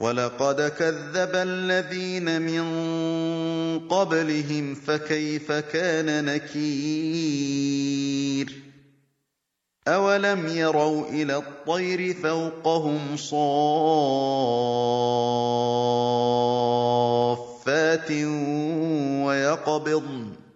وَلَقَدْ كَذَّبَ الَّذِينَ مِن قَبْلِهِمْ فَكَيْفَ كَانَ نَكِيرِ أَوَلَمْ يَرَوْا إِلَى الطَّيْرِ فَوْقَهُمْ صَافَّاتٍ وَيَقْبِضْنَ